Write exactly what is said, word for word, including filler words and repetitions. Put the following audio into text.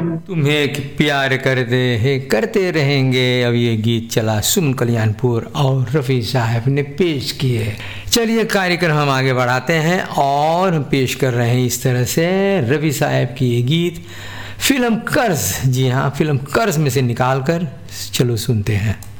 तुम्हें कि प्यार करते हैं करते रहेंगे। अब ये गीत चला सुमन कल्याणपुर और रफ़ी साहब ने पेश किए। चलिए कार्यक्रम हम आगे बढ़ाते हैं और हम पेश कर रहे हैं इस तरह से रफ़ी साहब की ये गीत फिल्म कर्ज। जी हाँ, फिल्म कर्ज में से निकाल कर चलो सुनते हैं।